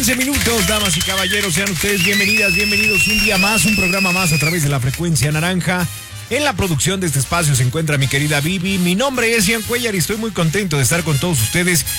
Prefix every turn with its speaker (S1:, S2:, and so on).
S1: 15 minutos, damas y caballeros, sean ustedes bienvenidas, bienvenidos un día más, un programa más a través de la frecuencia naranja. En la producción de este espacio se encuentra mi querida Vivi. Mi nombre es Ian Cuellar y estoy muy contento de estar con todos ustedes